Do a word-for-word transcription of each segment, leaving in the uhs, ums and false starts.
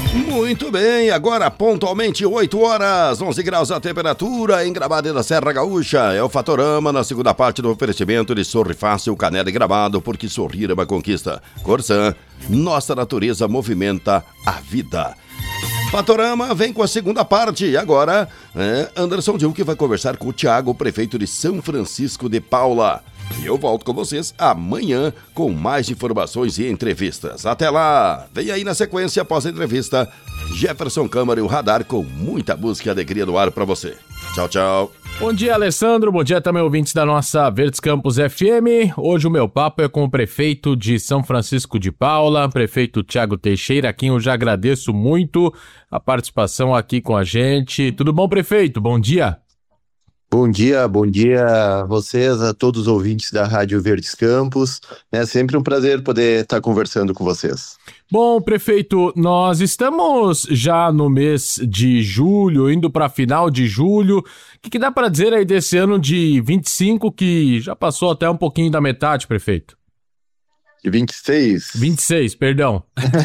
Muito bem, agora pontualmente oito horas, onze graus a temperatura em Gramado e na Serra Gaúcha. É o Fatorama na segunda parte do oferecimento de Sorri Fácil, Canela e Gramado, porque sorrir é uma conquista. Corsan, nossa natureza movimenta a vida. Fatorama vem com a segunda parte. Agora, é, Anderson Dil que vai conversar com o Thiago, prefeito de São Francisco de Paula. E eu volto com vocês amanhã com mais informações e entrevistas. Até lá! Vem aí na sequência, após a entrevista, Jefferson Câmara e o Radar com muita música e alegria no ar pra você. Tchau, tchau. Bom dia, Alessandro. Bom dia também, ouvintes da nossa Verdes Campos F M. Hoje o meu papo é com o prefeito de São Francisco de Paula, prefeito Thiago Teixeira, a quem eu já agradeço muito a participação aqui com a gente. Tudo bom, prefeito? Bom dia. Bom dia, bom dia a vocês, a todos os ouvintes da Rádio Verdes Campos. É sempre um prazer poder estar conversando com vocês. Bom, prefeito, nós estamos já no mês de julho, indo para final de julho. O que, que dá para dizer aí desse ano de vinte e cinco, que já passou até um pouquinho da metade, prefeito? De vinte e seis? vinte e seis, perdão.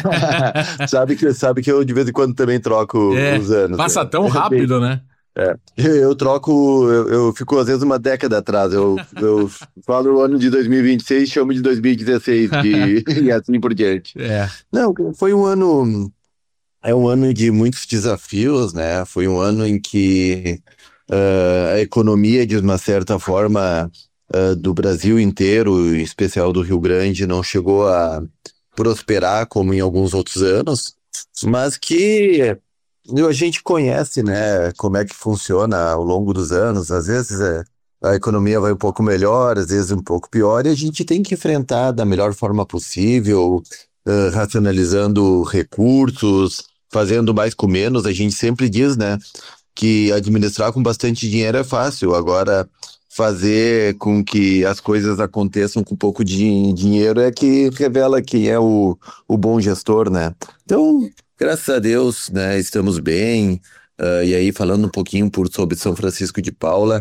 sabe, que, sabe que eu de vez em quando também troco é, os anos. Passa né? tão rápido, né? É, eu troco, eu, eu fico às vezes uma década atrás, eu, eu falo o ano de dois mil e vinte e seis e chamo de dois mil e dezesseis de, e assim por diante. É. Não, foi um ano, é um ano de muitos desafios, né? Foi um ano em que uh, a economia, de uma certa forma, uh, do Brasil inteiro, em especial do Rio Grande, não chegou a prosperar como em alguns outros anos, mas que... a gente conhece, né, como é que funciona ao longo dos anos. Às vezes é, a economia vai um pouco melhor, às vezes um pouco pior, e a gente tem que enfrentar da melhor forma possível, uh, racionalizando recursos, fazendo mais com menos. A gente sempre diz, né, que administrar com bastante dinheiro é fácil, agora fazer com que as coisas aconteçam com pouco de dinheiro é que revela quem é o, o bom gestor, né? Então... graças a Deus, né, estamos bem. Uh, e aí, falando um pouquinho por, sobre São Francisco de Paula,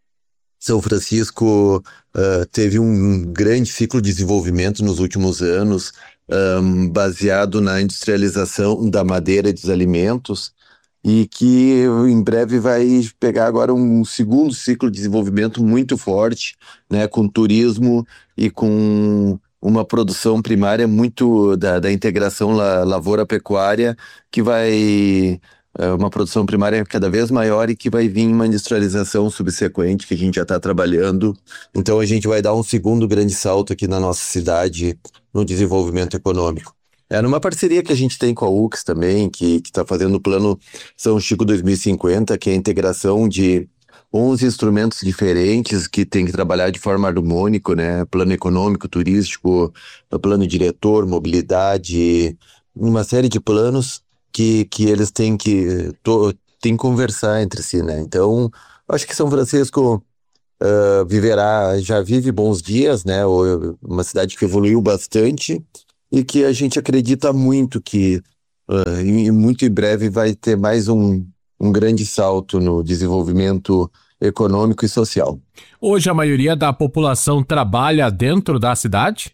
São Francisco uh, teve um grande ciclo de desenvolvimento nos últimos anos, um, baseado na industrialização da madeira e dos alimentos, e que em breve vai pegar agora um segundo ciclo de desenvolvimento muito forte, né, com turismo e com... uma produção primária muito da, da integração la, lavoura-pecuária, que vai, é uma produção primária cada vez maior e que vai vir uma industrialização subsequente que a gente já está trabalhando. Então a gente vai dar um segundo grande salto aqui na nossa cidade no desenvolvimento econômico. É numa parceria que a gente tem com a U C S também, que está fazendo o plano São Chico dois mil e cinquenta, que é a integração de onze instrumentos diferentes que tem que trabalhar de forma harmônica, né? Plano econômico, turístico, plano diretor, mobilidade, uma série de planos que, que eles têm que, to, têm que conversar entre si, né? Então, acho que São Francisco uh, viverá, já vive bons dias, né? Uma cidade que evoluiu bastante e que a gente acredita muito que uh, em, muito em breve vai ter mais um um grande salto no desenvolvimento econômico e social. Hoje a maioria da população trabalha dentro da cidade?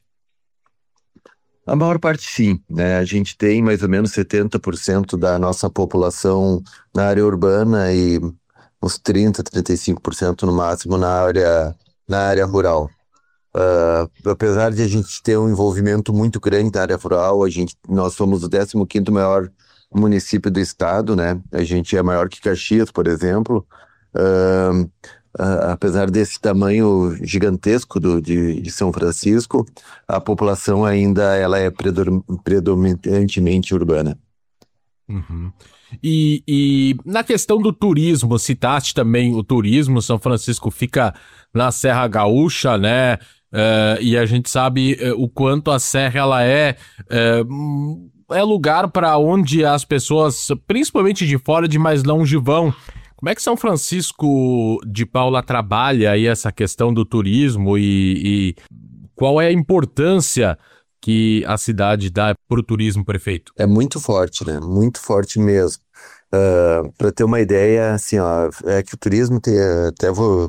A maior parte sim, né? A gente tem mais ou menos setenta por cento da nossa população na área urbana e uns trinta, trinta e cinco por cento no máximo na área, na área rural. Uh, apesar de a gente ter um envolvimento muito grande na área rural, a gente, nós somos o décimo quinto maior município do estado, né? A gente é maior que Caxias, por exemplo. Uh, uh, apesar desse tamanho gigantesco do, de, de São Francisco, a população ainda ela é predom- predominantemente urbana. Uhum. E, e na questão do turismo, citaste também o turismo. São Francisco fica na Serra Gaúcha, né? Uh, e a gente sabe uh, o quanto a serra ela é... Uh, é lugar para onde as pessoas, principalmente de fora, de mais longe vão. Como é que São Francisco de Paula trabalha aí essa questão do turismo e, e qual é a importância que a cidade dá para o turismo, prefeito? É muito forte, né? Muito forte mesmo. Uh, para ter uma ideia, assim, ó, é que o turismo tem, até vou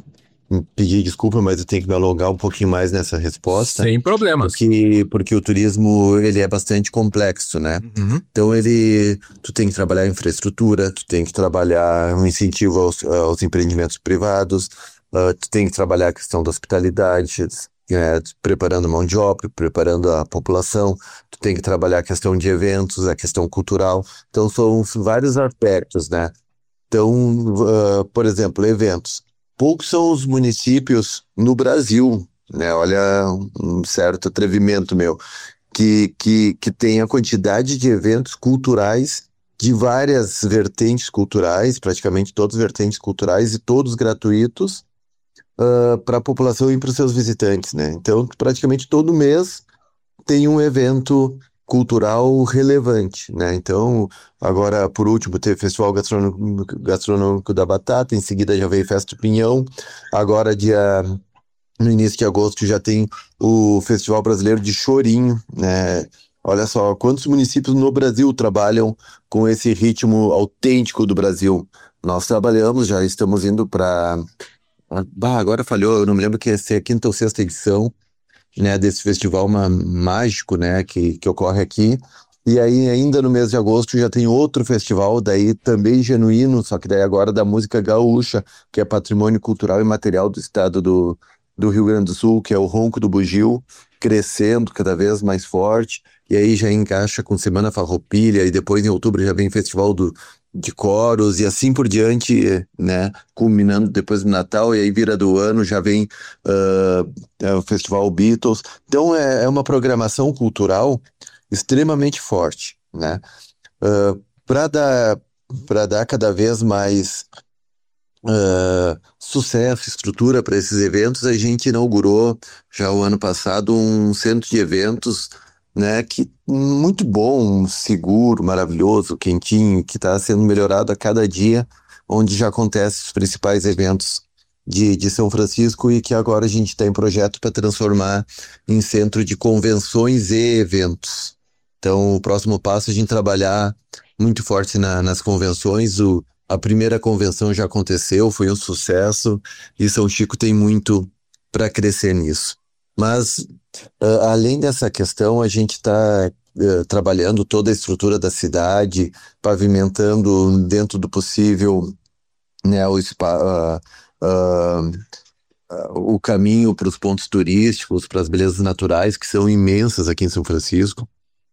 pedir desculpa, mas eu tenho que me alongar um pouquinho mais nessa resposta, Sem problemas. porque, porque o turismo, ele é bastante complexo, né? Uhum. Então, ele, tu tem que trabalhar a infraestrutura, tu tem que trabalhar um incentivo aos, aos empreendimentos privados, uh, tu tem que trabalhar a questão da hospitalidade, é, preparando mão de obra, preparando a população, tu tem que trabalhar a questão de eventos, a questão cultural. Então, são vários aspectos, né? Então, uh, por exemplo, eventos. Poucos são os municípios no Brasil, né? Olha, um certo atrevimento meu, que, que, que tem a quantidade de eventos culturais de várias vertentes culturais, praticamente todas as vertentes culturais e todos gratuitos uh, para a população e para os seus visitantes, né? Então, praticamente todo mês tem um evento cultural relevante, né? Então, agora, por último, teve Festival Gastronômico, Gastronômico da Batata, em seguida já veio Festa do Pinhão, agora dia, no início de agosto já tem o Festival Brasileiro de Chorinho, né? Olha só, quantos municípios no Brasil trabalham com esse ritmo autêntico do Brasil? Nós trabalhamos, já estamos indo para... Bah, agora falhou, eu não me lembro que ia ser a quinta ou sexta edição, né, desse festival ma- mágico, né, que, que ocorre aqui. E aí, ainda no mês de agosto, já tem outro festival, daí também genuíno, só que daí agora da música gaúcha, que é patrimônio cultural e material do estado do, do Rio Grande do Sul, que é o Ronco do Bugio, crescendo cada vez mais forte. E aí já encaixa com Semana Farroupilha, e depois em outubro já vem Festival do, de Coros, e assim por diante, né, culminando depois do Natal, e aí vira do ano, já vem uh, é o Festival Beatles. Então é, é uma programação cultural extremamente forte, né? Uh, para dar, para dar cada vez mais uh, sucesso, estrutura para esses eventos, a gente inaugurou já o ano passado um centro de eventos, né, que muito bom, seguro, maravilhoso, quentinho, que está sendo melhorado a cada dia, onde já acontecem os principais eventos de, de São Francisco e que agora a gente está em projeto para transformar em centro de convenções e eventos. Então, o próximo passo é a gente trabalhar muito forte na- nas convenções. O, a primeira convenção já aconteceu, foi um sucesso, e São Chico tem muito para crescer nisso. Mas, ah, além dessa questão, a gente está trabalhando toda a estrutura da cidade, pavimentando dentro do possível, né, o, spa, ah, ah, ah, o caminho para os pontos turísticos, para as belezas naturais, que são imensas aqui em São Francisco.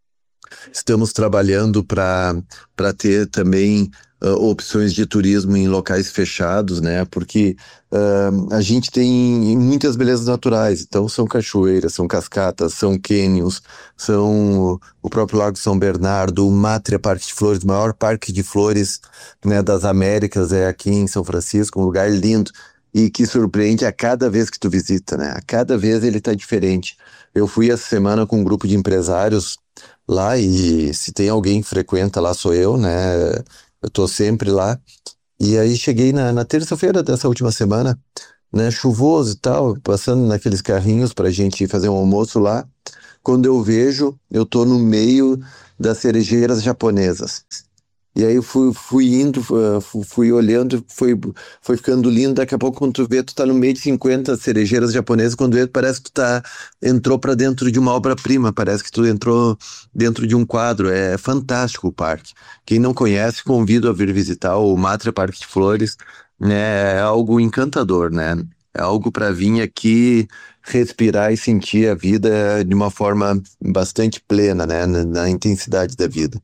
Estamos trabalhando para para ter também ah, opções de turismo em locais fechados, né? Porque ah, a gente tem muitas belezas naturais. Então, são cachoeiras, são cascatas, são cânions, são o o próprio Lago São Bernardo, o Mátria Parque de Flores, o maior parque de flores, né, das Américas é aqui em São Francisco, um lugar lindo e que surpreende a cada vez que tu visita, né? A cada vez ele está diferente. Eu fui essa semana com um grupo de empresários lá, e se tem alguém que frequenta lá sou eu, né? Eu tô sempre lá. E aí cheguei na, na terça-feira dessa última semana, né? Chuvoso e tal, passando naqueles carrinhos pra gente ir fazer um almoço lá. Quando eu vejo, eu tô no meio das cerejeiras japonesas. E aí eu fui, fui indo, fu- fu- fui olhando, foi, foi ficando lindo. Daqui a pouco, quando tu vê, tu tá no meio de cinquenta cerejeiras japonesas. Quando vê, parece que tu tá, entrou pra dentro de uma obra-prima, parece que tu entrou dentro de um quadro. É fantástico o parque. Quem não conhece, convido a vir visitar o Matra Parque de Flores, né? É algo encantador, né? É algo para vir aqui respirar e sentir a vida de uma forma bastante plena, né? Na, na intensidade da vida.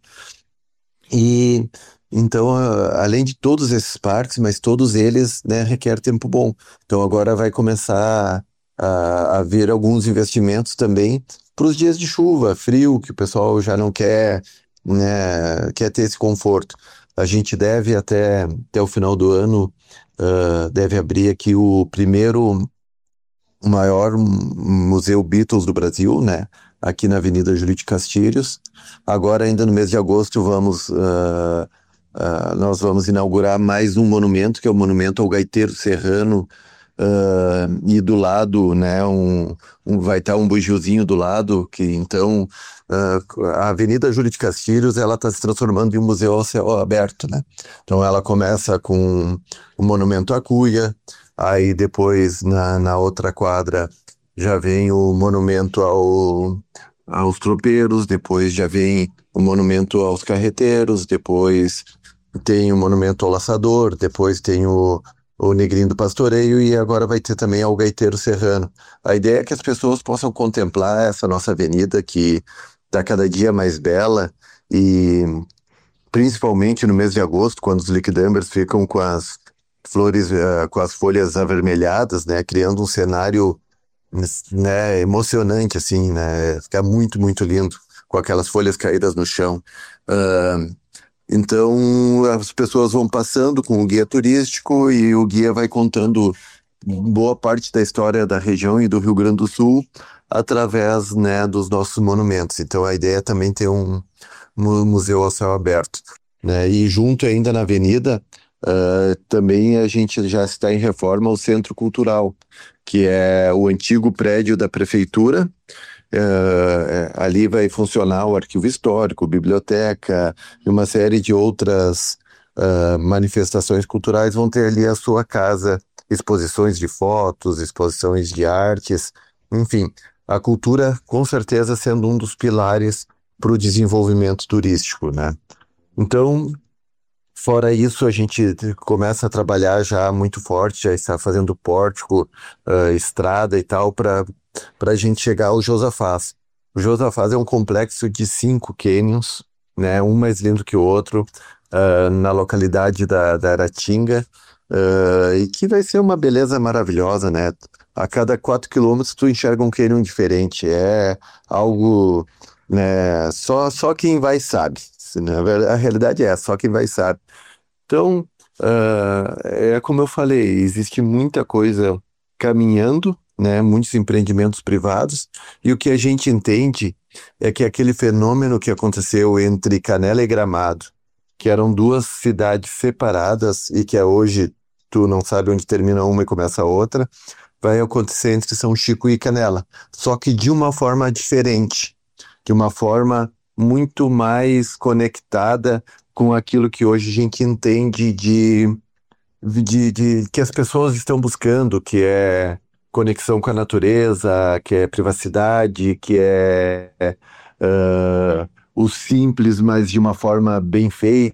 E então, a- além de todos esses parques, mas todos eles, né, requer tempo bom. Então agora vai começar a, a haver alguns investimentos também para os dias de chuva, frio, que o pessoal já não quer, né, quer ter esse conforto. A gente deve até, até o final do ano, ah, deve abrir aqui o primeiro, o maior museu Beatles do Brasil, né? Aqui na Avenida Júlio de Castilhos. Agora, ainda no mês de agosto, vamos, ah, ah, nós vamos inaugurar mais um monumento, que é o Monumento ao Gaiteiro Serrano, uh, e do lado, né, um, um, vai estar um bugiozinho do lado, que então uh, a Avenida Júlio de Castilhos, ela está se transformando em um museu ao céu aberto, né? Então ela começa com o Monumento à Cuia, aí depois na, na outra quadra já vem o monumento ao, aos tropeiros, depois já vem o monumento aos carreteiros, depois tem o monumento ao laçador, depois tem o, o Negrinho do Pastoreio e agora vai ter também ao Gaiteiro Serrano. A ideia é que as pessoas possam contemplar essa nossa avenida que está cada dia mais bela e principalmente no mês de agosto, quando os liquidambers ficam com as flores, uh, com as folhas avermelhadas, né, criando um cenário, né, emocionante, assim, né, fica muito, muito lindo, com aquelas folhas caídas no chão. Uh, então, as pessoas vão passando com o guia turístico e o guia vai contando boa parte da história da região e do Rio Grande do Sul através, né, dos nossos monumentos. Então, a ideia é também ter um museu ao céu aberto, né, e junto ainda na avenida, Uh, também a gente já está em reforma o Centro Cultural, que é o antigo prédio da prefeitura. Uh, ali vai funcionar o arquivo histórico, biblioteca e uma série de outras uh, manifestações culturais vão ter ali a sua casa, exposições de fotos, exposições de artes, enfim, a cultura com certeza sendo um dos pilares para o desenvolvimento turístico, né? Então, fora isso, a gente começa a trabalhar já muito forte, já está fazendo pórtico, uh, estrada e tal, para para a gente chegar ao Josafás. O Josafás é um complexo de cinco cânions, né, um mais lindo que o outro, uh, na localidade da, da Aratinga, uh, e que vai ser uma beleza maravilhosa, né? A cada quatro quilômetros tu enxerga um cânion diferente, é algo, né, só, só quem vai sabe. A realidade é, só quem vai sabe. Então, uh, é como eu falei, existe muita coisa caminhando, né, muitos empreendimentos privados, e o que a gente entende é que aquele fenômeno que aconteceu entre Canela e Gramado, que eram duas cidades separadas e que hoje tu não sabe onde termina uma e começa a outra, vai acontecer entre São Chico e Canela, só que de uma forma diferente, de uma forma muito mais conectada com aquilo que hoje a gente entende de, de, de que as pessoas estão buscando, que é conexão com a natureza, que é privacidade, que é uh, o simples, mas de uma forma bem feita.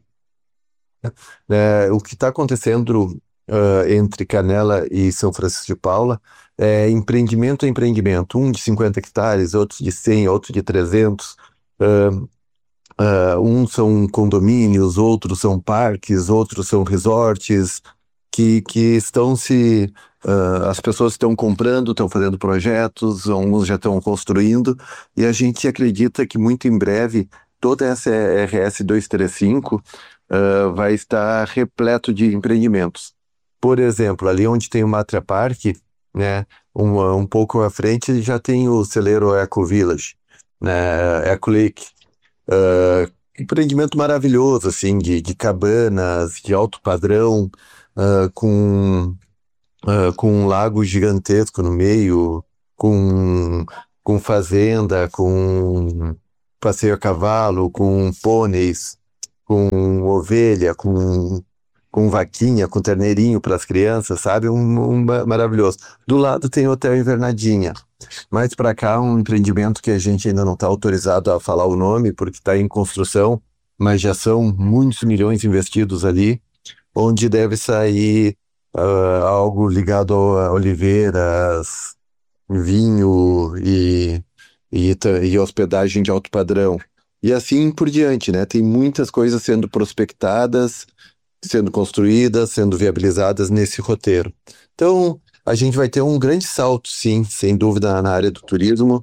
É, o que está acontecendo uh, entre Canela e São Francisco de Paula é empreendimento a empreendimento, um de cinquenta hectares, outro de cem, outro de trezentos. Uh, uh, uns são condomínios, outros são parques, outros são resorts, que, que estão se... Uh, as pessoas estão comprando, estão fazendo projetos, uns já estão construindo, e a gente acredita que muito em breve toda essa R S duzentos e trinta e cinco uh, vai estar repleto de empreendimentos. Por exemplo, ali onde tem o Matra Park, né, um, um pouco à frente já tem o celeiro Eco Village, né, Eco Lake. Uh, empreendimento maravilhoso, assim, de, de cabanas, de alto padrão, uh, com, uh, com um lago gigantesco no meio, com, com fazenda, com passeio a cavalo, com pôneis, com ovelha, com, com vaquinha, com terneirinho para as crianças, sabe? Um, um maravilhoso. Do lado tem o Hotel Invernadinha. Mais para cá, um empreendimento que a gente ainda não está autorizado a falar o nome, porque está em construção, mas já são muitos milhões investidos ali, onde deve sair uh, algo ligado a oliveiras, vinho e, e, e hospedagem de alto padrão. E assim por diante, né? Tem muitas coisas sendo prospectadas, sendo construídas, sendo viabilizadas nesse roteiro. Então, a gente vai ter um grande salto, sim, sem dúvida, na área do turismo,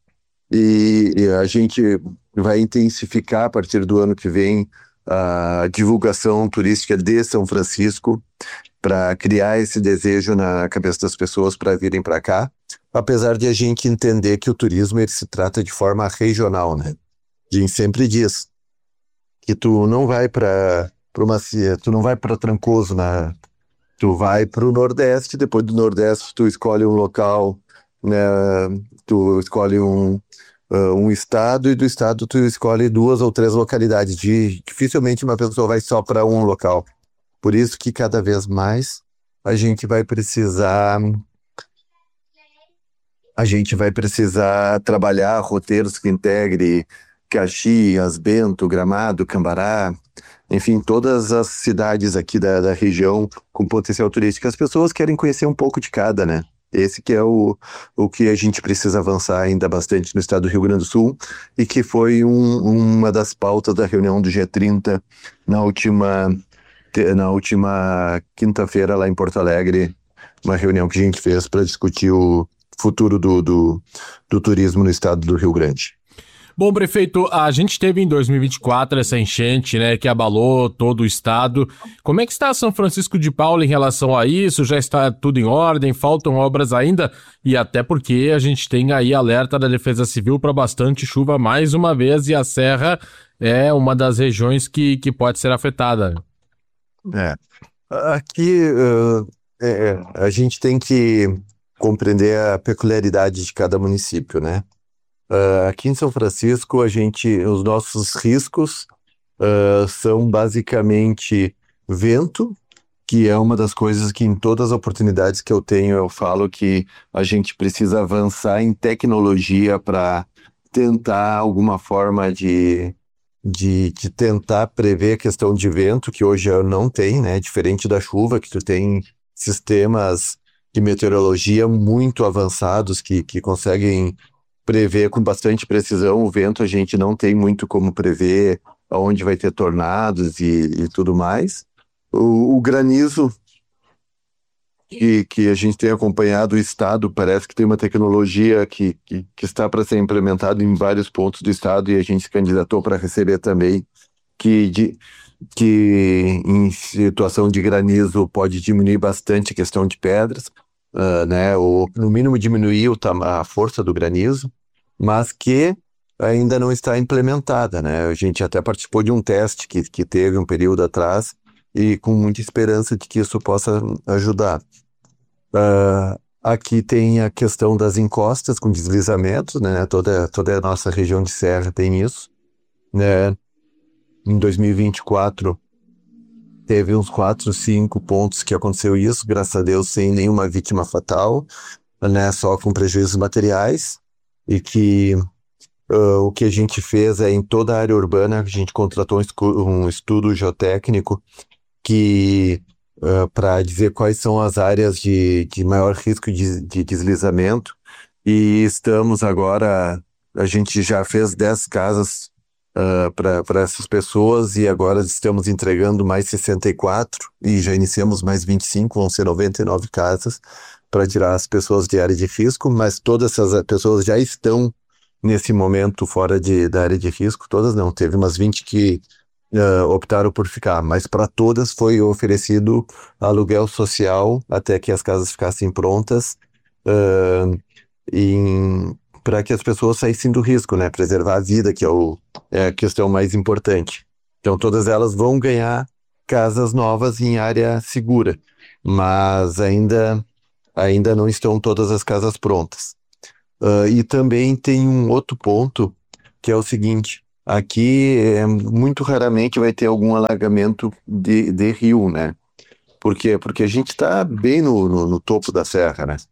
e, e a gente vai intensificar a partir do ano que vem a divulgação turística de São Francisco para criar esse desejo na cabeça das pessoas para virem para cá, apesar de a gente entender que o turismo ele se trata de forma regional, né? A gente sempre diz que tu não vai para uma tu não vai para Trancoso na Tu vai para o Nordeste, depois do Nordeste tu escolhe um local, né? Tu escolhe um, uh, um estado e do estado tu escolhe duas ou três localidades. De, dificilmente uma pessoa vai só para um local. Por isso que cada vez mais a gente vai precisar a gente vai precisar trabalhar roteiros que integre Caxias, Bento, Gramado, Cambará, enfim, todas as cidades aqui da, da região com potencial turístico. As pessoas querem conhecer um pouco de cada, né? Esse que é o, o que a gente precisa avançar ainda bastante no estado do Rio Grande do Sul e que foi um, uma das pautas da reunião do G trinta na última, na última quinta-feira lá em Porto Alegre, uma reunião que a gente fez para discutir o futuro do, do, do turismo no estado do Rio Grande. Bom, prefeito, a gente teve em dois mil e vinte e quatro essa enchente, né, que abalou todo o estado. Como é que está São Francisco de Paula em relação a isso? Já está tudo em ordem? Faltam obras ainda? E até porque a gente tem aí alerta da Defesa Civil para bastante chuva mais uma vez e a Serra é uma das regiões que, que pode ser afetada. É. Aqui uh, é, a gente tem que compreender a peculiaridade de cada município, né? Uh, aqui em São Francisco, a gente, os nossos riscos uh, são basicamente vento, que é uma das coisas que em todas as oportunidades que eu tenho, eu falo que a gente precisa avançar em tecnologia para tentar alguma forma de, de, de tentar prever a questão de vento, que hoje eu não tenho, né? Diferente da chuva, que tu tem sistemas de meteorologia muito avançados que, que conseguem prever com bastante precisão. O vento a gente não tem muito como prever onde vai ter tornados e, e tudo mais. O, o granizo que, que a gente tem acompanhado, o estado parece que tem uma tecnologia que, que, que está para ser implementada em vários pontos do estado e a gente se candidatou para receber também, que, de, que em situação de granizo pode diminuir bastante a questão de pedras. Uh, né, ou no mínimo diminuir o tam- a força do granizo, mas que ainda não está implementada, né? A gente até participou de um teste que, que teve um período atrás e com muita esperança de que isso possa ajudar. Uh, aqui tem a questão das encostas com deslizamentos, né? Toda, toda a nossa região de serra tem isso, né? Em dois mil e vinte e quatro teve uns quatro, cinco pontos que aconteceu isso, graças a Deus, sem nenhuma vítima fatal, né, só com prejuízos materiais, e que uh, o que a gente fez é, em toda a área urbana, a gente contratou um, escu- um estudo geotécnico que uh, para dizer quais são as áreas de, de maior risco de, de deslizamento, e estamos agora, a gente já fez dez casas Uh, para essas pessoas e agora estamos entregando mais sessenta e quatro e já iniciamos mais vinte e cinco, vão ser noventa e nove casas para tirar as pessoas de área de risco, mas todas essas pessoas já estão nesse momento fora de, da área de risco, todas não, teve umas vinte que uh, optaram por ficar, mas para todas foi oferecido aluguel social até que as casas ficassem prontas, uh, em para que as pessoas saíssem do risco, né? Preservar a vida, que é, o, é a questão mais importante. Então, todas elas vão ganhar casas novas em área segura, mas ainda, ainda não estão todas as casas prontas. Uh, e também tem um outro ponto, que é o seguinte, aqui é, muito raramente vai ter algum alagamento de, de rio, né? Por quê? Porque a gente está bem no, no, no topo da serra, né?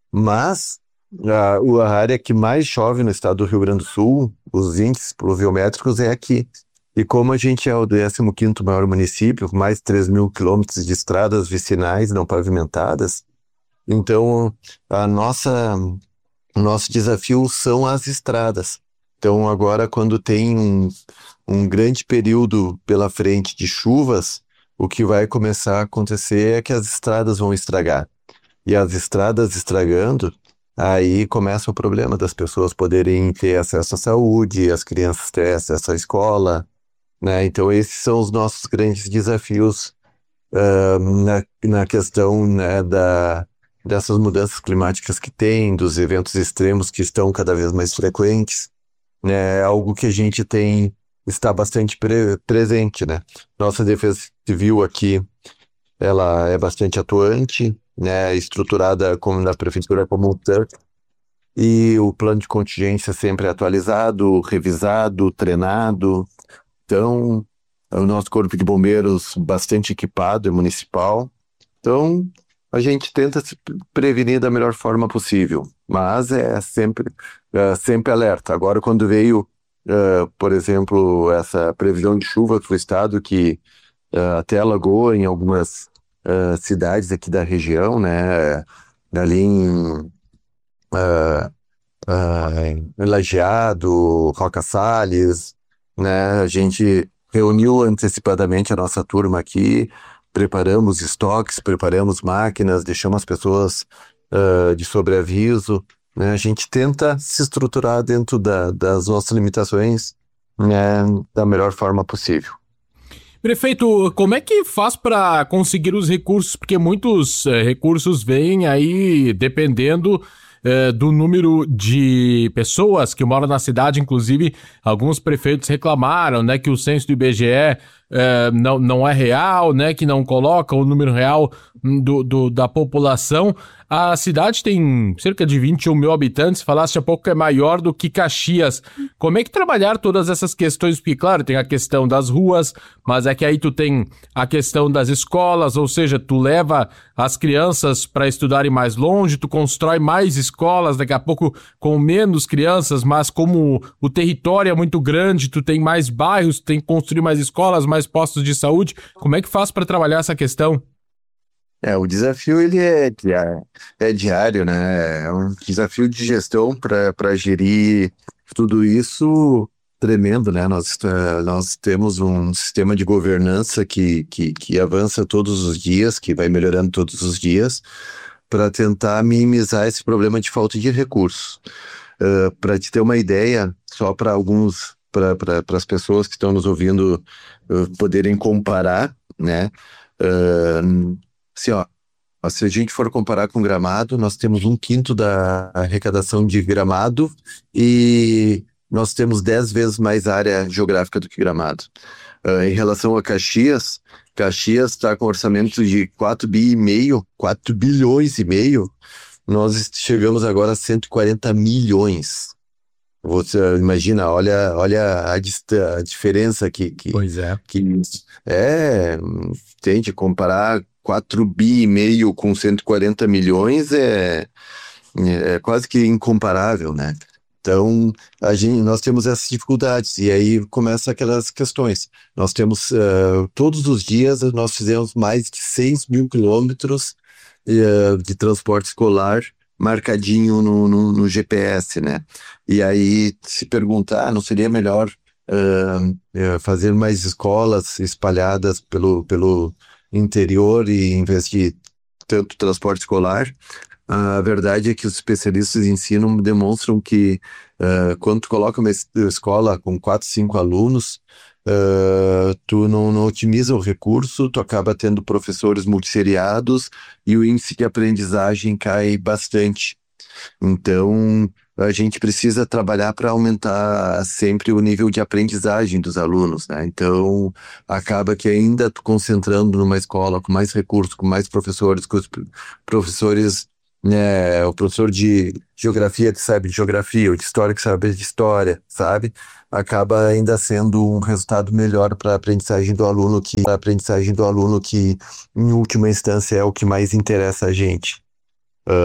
Mas A, a área que mais chove no estado do Rio Grande do Sul, os índices pluviométricos, é aqui. E como a gente é o décimo quinto maior município, com mais de três mil quilômetros de estradas vicinais não pavimentadas, então a nossa, o nosso desafio são as estradas. Então agora, quando tem um, um grande período pela frente de chuvas, o que vai começar a acontecer é que as estradas vão estragar. E as estradas estragando, aí começa o problema das pessoas poderem ter acesso à saúde, as crianças terem acesso à escola, né? Então esses são os nossos grandes desafios uh, na, na questão, né, da, dessas mudanças climáticas que tem, dos eventos extremos que estão cada vez mais frequentes, né? É algo que a gente tem, está bastante pre- presente, né? Nossa Defesa Civil aqui ela é bastante atuante, né, estruturada como na prefeitura como um T U R, e o plano de contingência sempre atualizado, revisado, treinado. Então, o nosso corpo de bombeiros bastante equipado, é municipal. Então, a gente tenta se prevenir da melhor forma possível, mas é sempre, é sempre alerta. Agora, quando veio, é, por exemplo, essa previsão de chuva para o estado, que é, até alagou em algumas é, cidades aqui da região, né, ali em, é, é, em Lajeado, Roca Salles, né, a gente reuniu antecipadamente a nossa turma aqui, preparamos estoques, preparamos máquinas, deixamos as pessoas uh, de sobreaviso, né? A gente tenta se estruturar dentro da, das nossas limitações, né, da melhor forma possível. Prefeito, como é que faz para conseguir os recursos? Porque muitos eh, recursos vêm aí dependendo eh, do número de pessoas que moram na cidade. Inclusive, alguns prefeitos reclamaram, né, que o censo do I B G E eh, não, não é real, né, que não coloca o número real do, do, da população. A cidade tem cerca de vinte e um mil habitantes, falaste há pouco que é maior do que Caxias. Como é que trabalhar todas essas questões? Porque, claro, tem a questão das ruas, mas é que aí tu tem a questão das escolas, ou seja, tu leva as crianças para estudarem mais longe, tu constrói mais escolas, daqui a pouco com menos crianças, mas como o território é muito grande, tu tem mais bairros, tu tem que construir mais escolas, mais postos de saúde. Como é que faz para trabalhar essa questão? É, o desafio ele é, dia- é diário, né? É um desafio de gestão para para gerir tudo isso tremendo, né? Nós, eh, nós temos um sistema de governança que, que, que avança todos os dias, que vai melhorando todos os dias, para tentar minimizar esse problema de falta de recursos. Para te ter uma ideia, só para alguns, para para as pessoas que estão nos ouvindo eh, poderem comparar, né? Uh, assim, ó, se a gente for comparar com Gramado, nós temos um quinto da arrecadação de Gramado e nós temos dez vezes mais área geográfica do que Gramado. Uh, em relação a Caxias, Caxias está com orçamento de quatro bi e meio, quatro bilhões e meio. Nós chegamos agora a cento e quarenta milhões. Você imagina, olha, olha a, dista- a diferença que, que, Pois é. que é, tente comparar quatro bi e meio com cento e quarenta milhões é, é quase que incomparável, né? Então, a gente, nós temos essas dificuldades, e aí começam aquelas questões. Nós temos, eh, todos os dias, nós fizemos mais de seis mil quilômetros eh, de transporte escolar marcadinho no, no, no G P S, né? E aí se perguntar, ah, não seria melhor ah, eh, fazer mais escolas espalhadas pelo, pelo interior e em vez de tanto transporte escolar? A verdade é que os especialistas em ensino demonstram que ah, quando tu coloca uma es- escola com quatro, cinco alunos, ah, tu não, não otimiza o recurso, tu acaba tendo professores multisseriados e o índice de aprendizagem cai bastante. Então, a gente precisa trabalhar para aumentar sempre o nível de aprendizagem dos alunos, né? Então, acaba que ainda tu concentrando numa escola com mais recursos, com mais professores, com os p- professores, né? O professor de geografia que sabe de geografia, o de história que sabe de história, sabe? Acaba ainda sendo um resultado melhor para a aprendizagem do aluno, que, para aprendizagem do aluno que, em última instância, é o que mais interessa a gente.